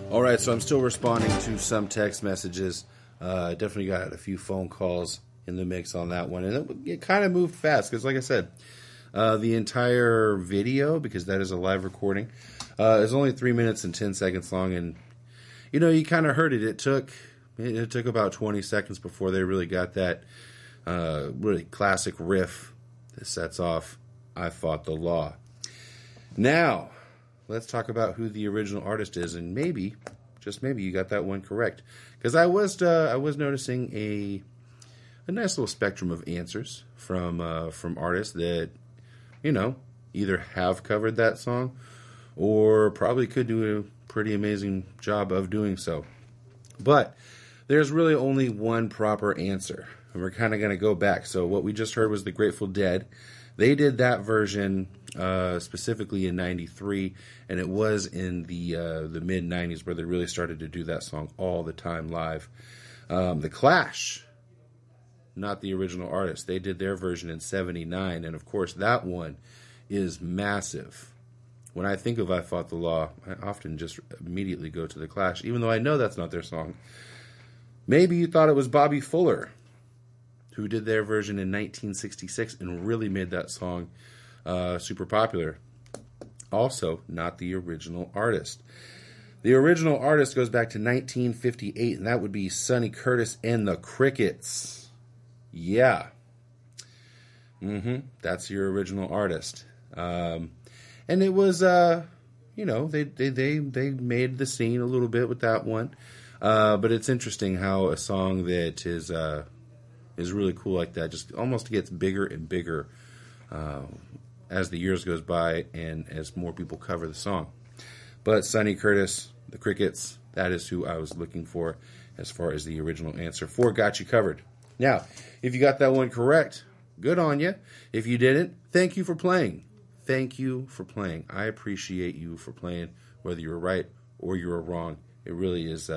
All right, so I'm still responding to some text messages. Definitely got a few phone calls in the mix on that one. And it kind of moved fast because, like I said, the entire video, because that is a live recording, is only 3 minutes and 10 seconds long. And, you kind of heard it. It took about 20 seconds before they really got that really classic riff that sets off I Fought the Law. Now, let's talk about who the original artist is, and maybe, just maybe, you got that one correct. Because I was noticing a nice little spectrum of answers from artists that, either have covered that song or probably could do a pretty amazing job of doing so. But there's really only one proper answer, and we're kind of going to go back. So what we just heard was the Grateful Dead. They did that version specifically in '93, and it was in the mid '90s where they really started to do that song all the time live. The Clash, not the original artist, they did their version in '79, and of course that one is massive. When I think of I Fought the Law, I often just immediately go to the Clash, even though I know that's not their song. Maybe you thought it was Bobby Fuller, who did their version in 1966 and really made that song super popular. Also, not the original artist. The original artist goes back to 1958, and that would be Sonny Curtis and the Crickets. Yeah. That's your original artist. And it was, they made the scene a little bit with that one. But it's interesting how a song that is really cool like that just almost gets bigger and bigger as the years goes by and as more people cover the song. But Sonny Curtis, the Crickets, that is who I was looking for as far as the original answer for Got You Covered. Now, if you got that one correct, good on you. If you didn't, thank you for playing. Thank you for playing. I appreciate you for playing, whether you were right or you were wrong. It really is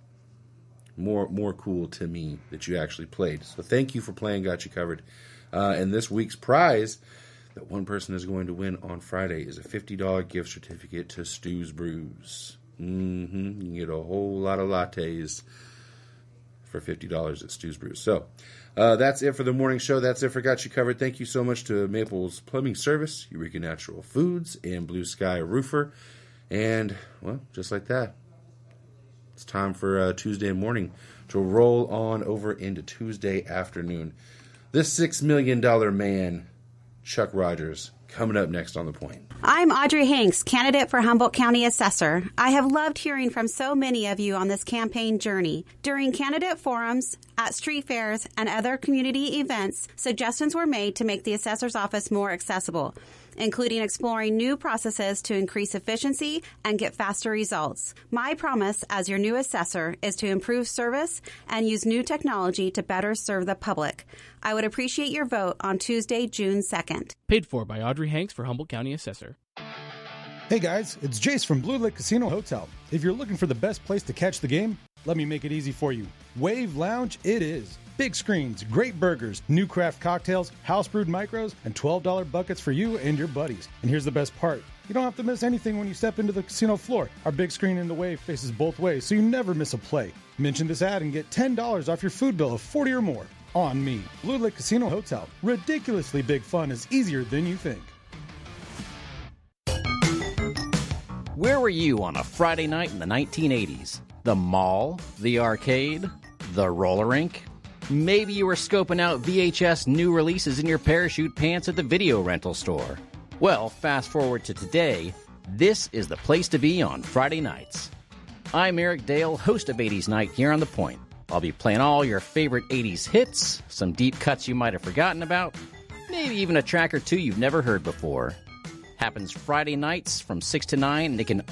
more cool to me that you actually played. So thank you for playing Got You Covered. And this week's prize that one person is going to win on Friday is a $50 gift certificate to Stu's Brews. You can get a whole lot of lattes for $50 at Stu's Brews. So that's it for the morning show. That's it for Got You Covered. Thank you so much to Maples Plumbing Service, Eureka Natural Foods, and Blue Sky Roofer. And, well, just like that, it's time for Tuesday morning to roll on over into Tuesday afternoon. This $6 million man, Chuck Rogers, coming up next on The Point. I'm Audrey Hanks, candidate for Humboldt County Assessor. I have loved hearing from so many of you on this campaign journey. During candidate forums, at street fairs, and other community events, suggestions were made to make the assessor's office more accessible, including exploring new processes to increase efficiency and get faster results. My promise as your new assessor is to improve service and use new technology to better serve the public. I would appreciate your vote on Tuesday, June 2nd. Paid for by Audrey Hanks for Humboldt County Assessor. Hey guys, it's Jace from Blue Lake Casino Hotel. If you're looking for the best place to catch the game, let me make it easy for you. Wave Lounge it is. Big screens, great burgers, new craft cocktails, house brewed micros, and $12 buckets for you and your buddies. And here's the best part. You don't have to miss anything when you step into the casino floor. Our big screen in the Wave faces both ways, so you never miss a play. Mention this ad and get $10 off your food bill of $40 or more. On me. Blue Lake Casino Hotel. Ridiculously big fun is easier than you think. Where were you on a Friday night in the 1980s? The mall? The arcade? The roller rink? Maybe you were scoping out VHS new releases in your parachute pants at the video rental store. Well, fast forward to today, this is the place to be on Friday nights. I'm Eric Dale, host of 80s Night here on The Point. I'll be playing all your favorite 80s hits, some deep cuts you might have forgotten about, maybe even a track or two you've never heard before. Happens Friday nights from 6 to 9, and it can